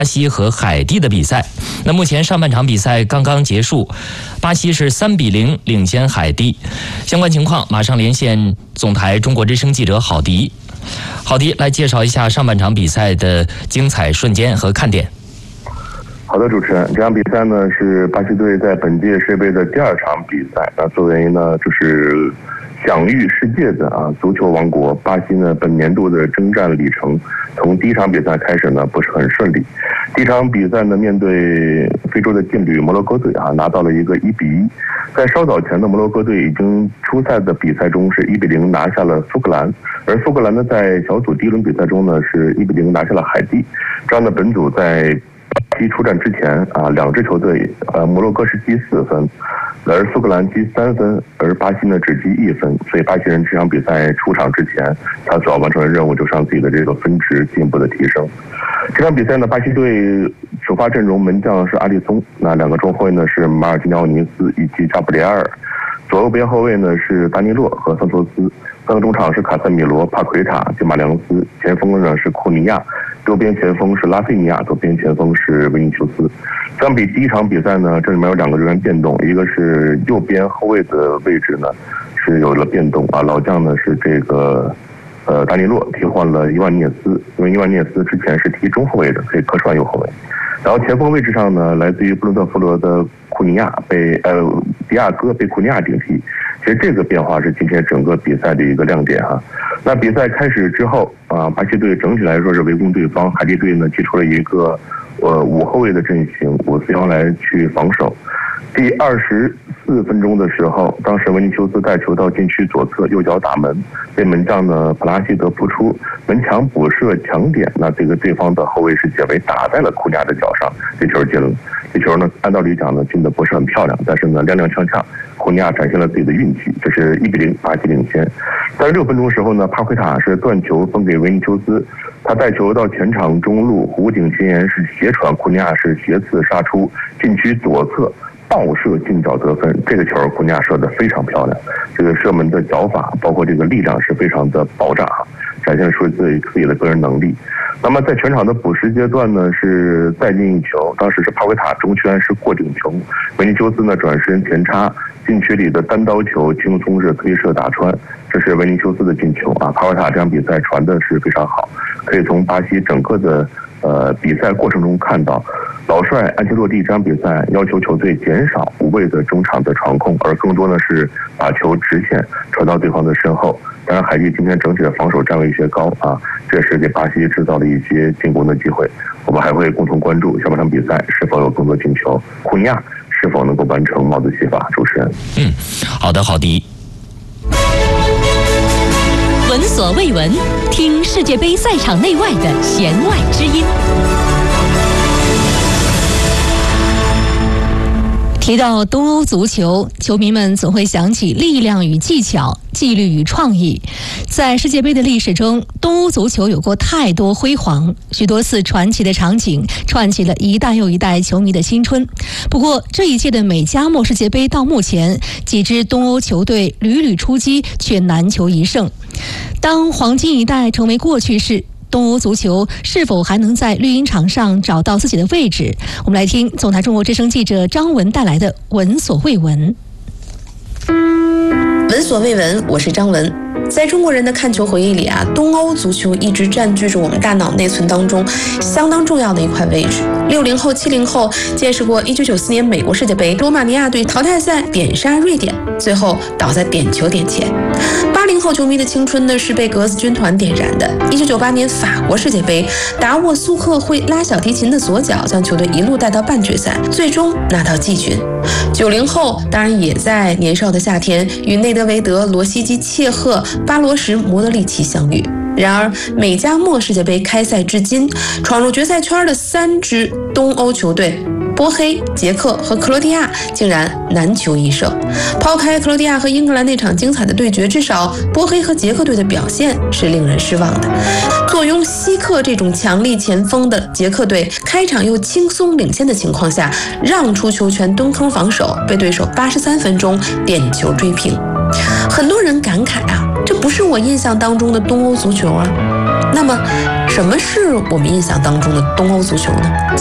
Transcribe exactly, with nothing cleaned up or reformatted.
巴西和海地的比赛。那目前上半场比赛刚刚结束，巴西是三比零领先海地。相关情况马上连线总台中国之声记者郝迪。郝迪来介绍一下上半场比赛的精彩瞬间和看点。 好的，主持人，这场比赛呢是巴西队在本届世界杯的第二场比赛。那作为呢就是享誉世界的啊足球王国，巴西呢本年度的征战里程，从第一场比赛开始呢不是很顺利。第一场比赛呢面对非洲的劲旅摩洛哥队啊，拿到了一个一比一。在稍早前的摩洛哥队已经出赛的比赛中是一比零拿下了苏格兰，而苏格兰呢在小组第一轮比赛中呢是一比零拿下了海地。这样的本组在巴西出战之前啊，两支球队呃摩洛哥是积四分，而苏格兰积三分，而巴西呢只积一分，所以巴西人这场比赛出场之前，他所要完成的任务就是让自己的这个分值进一步的提升。这场比赛呢，巴西队首发阵容门将是阿里松，那两个中后卫呢是马尔基尼奥尼斯以及加布里埃尔，左右边后卫呢是达尼洛和桑托斯，三个中场是卡塞米罗、帕奎塔、吉马良斯，前锋呢是库尼亚，右边前锋是拉菲尼亚，左边前锋是维尼修斯。相比第一场比赛呢，这里面有两个人员变动，一个是右边后卫的位置呢是有了变动啊，老将呢是这个呃达尼洛替换了伊万涅斯，因为伊万涅斯之前是踢中后卫的，可以客串右后卫。然后前锋位置上呢，来自于布伦特福德的库尼亚被呃迪亚哥被库尼亚顶替。其实这个变化是今天整个比赛的一个亮点哈。那比赛开始之后啊，巴西队整体来说是围攻对方，海地队呢祭出了一个呃五后卫的阵型，五四幺来去防守。第二十四分钟的时候，当时维尼修斯带球到禁区左侧，右脚打门，被门将呢普拉西德扑出，门墙补射强点，那这个对方的后卫是解围打在了库尼亚的脚上，这球进了。这球呢按道理讲呢进的不是很漂亮，但是呢踉踉跄跄，库尼亚展现了自己的运气，这是一比零，巴西领先。三十六分钟的时候呢，帕奎塔是断球分给维尼修斯，他带球到前场中路，弧顶前沿是斜传，库尼亚是斜刺杀出禁区左侧，爆射近角得分。这个球库尼亚射得非常漂亮，这个射门的脚法包括这个力量是非常的爆炸，展现出自己自己的个人能力。那么在全场的补时阶段呢，是再进一球，当时是帕奎塔中圈是过顶球，维尼修斯呢转身前插，禁区里的单刀球轻松是推射打穿，这是维尼修斯的进球啊。帕奎塔这场比赛传的是非常好，可以从巴西整个的呃比赛过程中看到，老帅安切洛蒂这场比赛要求球队减少无谓的中场的传控，而更多呢是把球直线传到对方的身后。当然，海地今天整体的防守站位有些高啊，这是给巴西制造了一些进攻的机会。我们还会共同关注下半场比赛是否有更多进球，库尼亚是否能够完成帽子戏法。主持人， 嗯，好的，郝迪。 闻所未闻，听世界杯赛场内外的弦外之音。提到东欧足球，球迷们总会想起力量与技巧、纪律与创意。在世界杯的历史中，东欧足球有过太多辉煌，许多次传奇的场景串起了一代又一代球迷的青春。不过，这一届的美加墨世界杯到目前，几支东欧球队屡屡出击，却难求一胜。当黄金一代成为过去式，东欧足球是否还能在绿茵场上找到自己的位置？我们来听总台中国之声记者张文带来的闻所未闻。 闻所未闻，我是张文。在中国人的看球回忆里啊，东欧足球一直占据着我们大脑内存当中相当重要的一块位置。六零后、七零后见识过一九九四年美国世界杯，罗马尼亚队淘汰赛点杀瑞典，最后倒在点球点前。八零后球迷的青春呢是被格子军团点燃的。一九九八年法国世界杯，达沃苏克会拉小提琴的左脚将球队一路带到半决赛，最终拿到季军。九零后当然也在年少的夏天与内德维德、罗西基、切赫、巴罗什、莫德里奇相遇。然而，美加墨世界杯开赛至今，闯入决赛圈的三支东欧球队波黑、捷克和克罗地亚竟然难求一胜。抛开克罗地亚和英格兰那场精彩的对决，至少波黑和捷克队的表现是令人失望的。坐拥希克这种强力前锋的捷克队，开场又轻松领先的情况下，让出球权蹲坑防守，被对手八十三分钟点球追平。很多人感慨啊，这不是我印象当中的东欧足球啊。 那么，什么是我们印象当中的东欧足球呢？